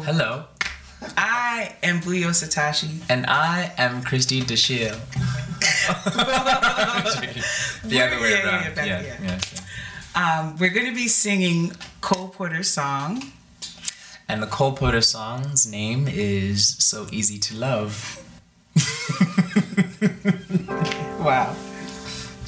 Hello. I am Buyo Satoshi. And I am Christy DeShiel. The other way around. Yeah. We're going to be singing Cole Porter's song. And the Cole Porter song's name is So Easy to Love. Wow.